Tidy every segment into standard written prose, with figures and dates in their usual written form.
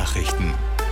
Nachrichten.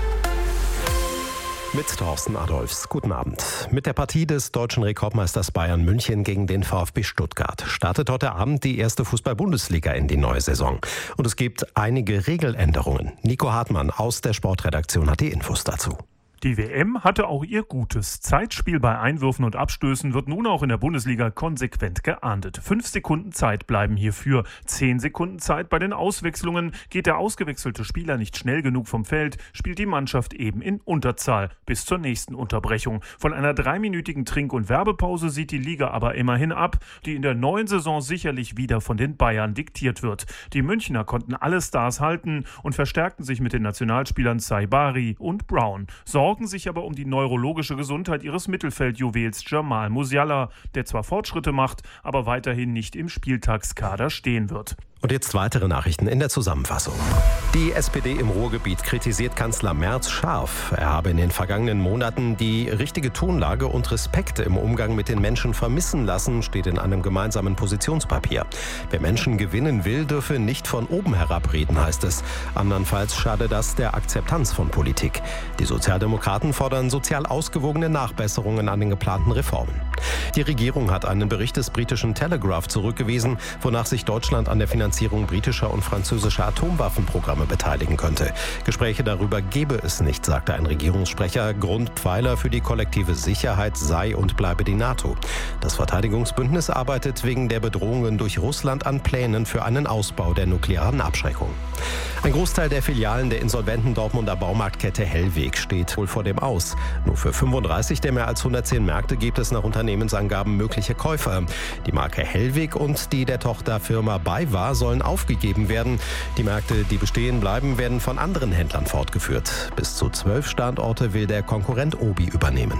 Mit Thorsten Adolphs. Guten Abend. Mit der Partie des deutschen Rekordmeisters Bayern München gegen den VfB Stuttgart startet heute Abend die erste Fußball-Bundesliga in die neue Saison. Und es gibt einige Regeländerungen. Nico Hartmann aus der Sportredaktion hat die Infos dazu. Die WM hatte auch ihr Gutes. Zeitspiel bei Einwürfen und Abstößen wird nun auch in der Bundesliga konsequent geahndet. 5 Sekunden Zeit bleiben hierfür. 10 Sekunden Zeit bei den Auswechslungen. Geht der ausgewechselte Spieler nicht schnell genug vom Feld, spielt die Mannschaft eben in Unterzahl bis zur nächsten Unterbrechung. Von einer 3-minütigen Trink- und Werbepause sieht die Liga aber immerhin ab, die in der neuen Saison sicherlich wieder von den Bayern diktiert wird. Die Münchner konnten alle Stars halten und verstärkten sich mit den Nationalspielern Saibari und Brown. Sorgen sich aber um die neurologische Gesundheit ihres Mittelfeldjuwels Jamal Musiala, der zwar Fortschritte macht, aber weiterhin nicht im Spieltagskader stehen wird. Und jetzt weitere Nachrichten in der Zusammenfassung. Die SPD im Ruhrgebiet kritisiert Kanzler Merz scharf. Er habe in den vergangenen Monaten die richtige Tonlage und Respekt im Umgang mit den Menschen vermissen lassen, steht in einem gemeinsamen Positionspapier. Wer Menschen gewinnen will, dürfe nicht von oben herab reden, heißt es. Andernfalls schade das der Akzeptanz von Politik. Die Sozialdemokraten fordern sozial ausgewogene Nachbesserungen an den geplanten Reformen. Die Regierung hat einen Bericht des britischen Telegraph zurückgewiesen, wonach sich Deutschland an der Finanzierung britischer und französischer Atomwaffenprogramme beteiligen könnte. Gespräche darüber gebe es nicht, sagte ein Regierungssprecher. Grundpfeiler für die kollektive Sicherheit sei und bleibe die NATO. Das Verteidigungsbündnis arbeitet wegen der Bedrohungen durch Russland an Plänen für einen Ausbau der nuklearen Abschreckung. Ein Großteil der Filialen der insolventen Dortmunder Baumarktkette Hellweg steht wohl vor dem Aus. Nur für 35 der mehr als 110 Märkte gibt es nach Unternehmensangaben mögliche Käufer. Die Marke Hellweg und die der Tochterfirma BayWa sollen aufgegeben werden. Die Märkte, die bestehen bleiben, werden von anderen Händlern fortgeführt. Bis zu 12 Standorte will der Konkurrent Obi übernehmen.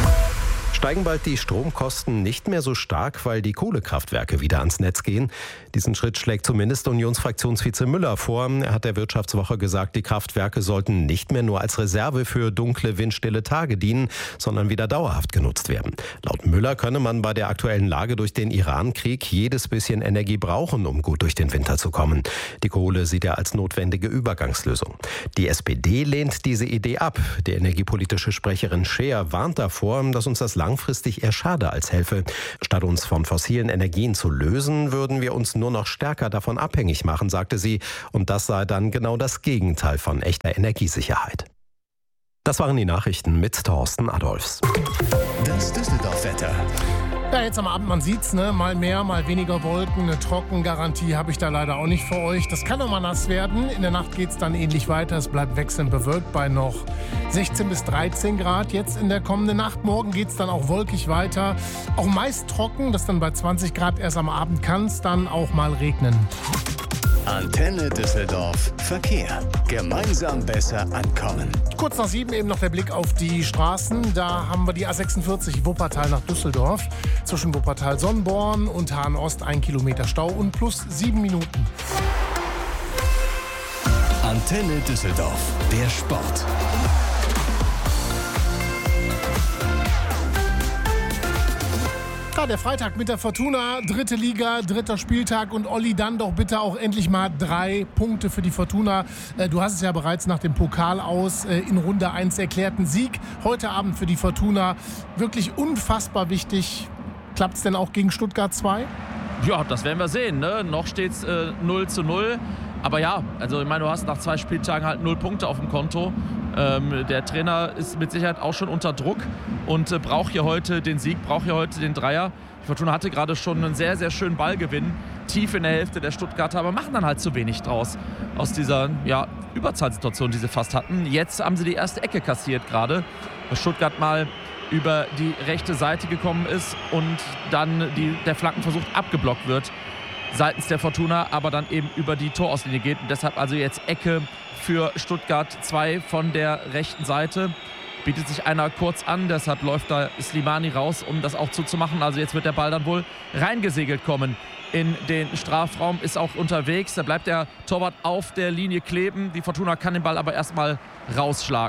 Steigen bald die Stromkosten nicht mehr so stark, weil die Kohlekraftwerke wieder ans Netz gehen? Diesen Schritt schlägt zumindest Unionsfraktionsvize Müller vor. Er hat der Wirtschaftswoche gesagt, die Kraftwerke sollten nicht mehr nur als Reserve für dunkle, windstille Tage dienen, sondern wieder dauerhaft genutzt werden. Laut Müller könne man bei der aktuellen Lage durch den Iran-Krieg jedes bisschen Energie brauchen, um gut durch den Winter zu kommen. Die Kohle sieht er als notwendige Übergangslösung. Die SPD lehnt diese Idee ab. Die energiepolitische Sprecherin Scheer warnt davor, dass uns das langfristig eher schade als helfe. Statt uns von fossilen Energien zu lösen, würden wir uns nur noch stärker davon abhängig machen, sagte sie. Und das sei dann genau das Gegenteil von echter Energiesicherheit. Das waren die Nachrichten mit Thorsten Adolphs. Das Düsseldorf-Wetter. Ja, jetzt am Abend, man sieht's, ne? Mal mehr, mal weniger Wolken. Eine Trockengarantie habe ich da leider auch nicht für euch. Das kann auch mal nass werden. In der Nacht geht's dann ähnlich weiter. Es bleibt wechselnd bewölkt bei noch 16 bis 13 Grad. Jetzt in der kommenden Nacht. Morgen geht's dann auch wolkig weiter. Auch meist trocken, das dann bei 20 Grad. Erst am Abend kann es dann auch mal regnen. Antenne Düsseldorf. Verkehr. Gemeinsam besser ankommen. Kurz nach 7 eben noch der Blick auf die Straßen. Da haben wir die A46 Wuppertal nach Düsseldorf. Zwischen Wuppertal-Sonnborn und Hahn-Ost 1 Kilometer Stau und plus 7 Minuten. Antenne Düsseldorf. Der Sport. Ja, der Freitag mit der Fortuna, 3. Liga, 3. Spieltag und Olli, dann doch bitte auch endlich mal 3 Punkte für die Fortuna. Du hast es ja bereits nach dem Pokal aus in Runde 1 erklärten Sieg. Heute Abend für die Fortuna wirklich unfassbar wichtig. Klappt es denn auch gegen Stuttgart 2? Ja, das werden wir sehen. Ne? Noch steht es 0:0. Aber ja, also ich meine, du hast nach 2 Spieltagen halt 0 Punkte auf dem Konto. Der Trainer ist mit Sicherheit auch schon unter Druck und braucht hier heute den Sieg, braucht hier heute den Dreier. Die Fortuna hatte gerade schon einen sehr, sehr schönen Ballgewinn, tief in der Hälfte der Stuttgarter, aber machen dann halt zu wenig draus aus dieser Überzahlsituation, die sie fast hatten. Jetzt haben sie die erste Ecke kassiert gerade, dass Stuttgart mal über die rechte Seite gekommen ist und dann der Flankenversuch abgeblockt wird seitens der Fortuna, aber dann eben über die Torauslinie geht. Und deshalb also jetzt Ecke für Stuttgart 2 von der rechten Seite. Bietet sich einer kurz an, deshalb läuft da Slimani raus, um das auch zuzumachen. Also jetzt wird der Ball dann wohl reingesegelt kommen in den Strafraum, ist auch unterwegs. Da bleibt der Torwart auf der Linie kleben. Die Fortuna kann den Ball aber erstmal rausschlagen.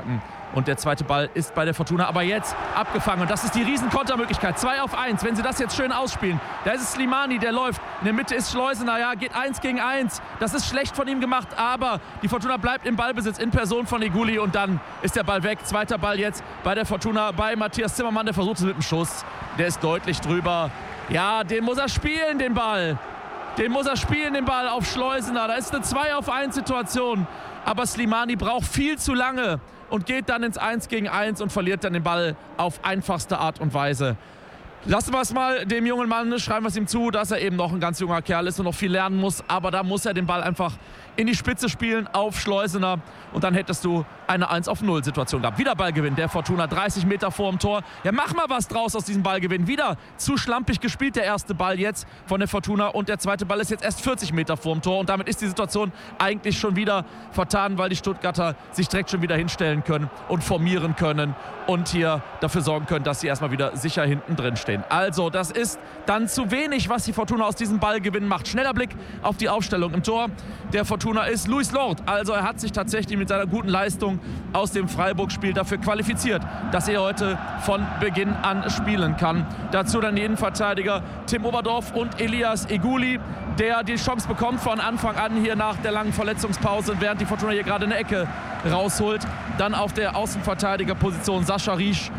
Und der zweite Ball ist bei der Fortuna aber jetzt abgefangen. Und das ist die Riesenkontermöglichkeit. 2-1. Wenn sie das jetzt schön ausspielen. Da ist es Slimani, der läuft. In der Mitte ist Schleusener. Ja, geht 1 gegen 1. Das ist schlecht von ihm gemacht. Aber die Fortuna bleibt im Ballbesitz in Person von Eguli. Und dann ist der Ball weg. Zweiter Ball jetzt bei der Fortuna, bei Matthias Zimmermann. Der versucht es mit dem Schuss. Der ist deutlich drüber. Ja, den muss er spielen, den Ball. Den muss er spielen, den Ball auf Schleusener. Da ist eine 2-auf-1-Situation. Aber Slimani braucht viel zu lange und geht dann ins 1 gegen 1 und verliert dann den Ball auf einfachste Art und Weise. Lassen wir es mal dem jungen Mann, schreiben wir es ihm zu, dass er eben noch ein ganz junger Kerl ist und noch viel lernen muss. Aber da muss er den Ball einfach in die Spitze spielen auf Schleusener. Und dann hättest du eine 1-auf-0-Situation gehabt. Wieder Ballgewinn der Fortuna, 30 Meter vor dem Tor. Ja, mach mal was draus aus diesem Ballgewinn. Wieder zu schlampig gespielt, der erste Ball jetzt von der Fortuna. Und der zweite Ball ist jetzt erst 40 Meter vor dem Tor. Und damit ist die Situation eigentlich schon wieder vertan, weil die Stuttgarter sich direkt schon wieder hinstellen können und formieren können. Und hier dafür sorgen können, dass sie erstmal wieder sicher hinten drin stehen. Also, das ist dann zu wenig, was die Fortuna aus diesem Ballgewinn macht. Schneller Blick auf die Aufstellung im Tor der Fortuna ist Louis Lord. Also, er hat sich tatsächlich mit seiner guten Leistung aus dem Freiburg-Spiel dafür qualifiziert, dass er heute von Beginn an spielen kann. Dazu dann die Innenverteidiger Tim Oberdorf und Elias Eguli, der die Chance bekommt von Anfang an hier nach der langen Verletzungspause, während die Fortuna hier gerade eine Ecke rausholt. Dann auf der Außenverteidigerposition Sascha Riesch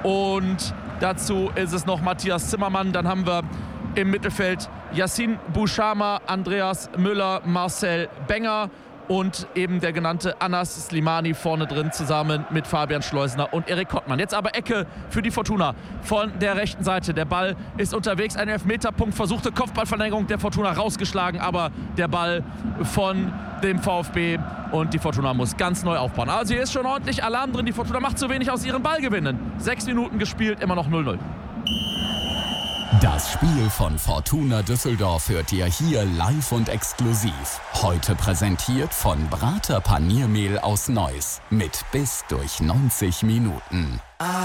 und dazu ist es noch Matthias Zimmermann. Dann haben wir im Mittelfeld Yassin Bouchama, Andreas Müller, Marcel Benger und eben der genannte Anas Slimani vorne drin zusammen mit Fabian Schleusener und Erik Kottmann. Jetzt aber Ecke für die Fortuna von der rechten Seite. Der Ball ist unterwegs, ein Elfmeterpunkt, versuchte Kopfballverlängerung der Fortuna rausgeschlagen, aber der Ball von dem VfB und die Fortuna muss ganz neu aufbauen. Also hier ist schon ordentlich Alarm drin, die Fortuna macht zu wenig aus ihren Ballgewinnen. 6 Minuten gespielt, immer noch 0-0. Das Spiel von Fortuna Düsseldorf hört ihr hier live und exklusiv. Heute präsentiert von Brater Paniermehl aus Neuss mit bis durch 90 Minuten.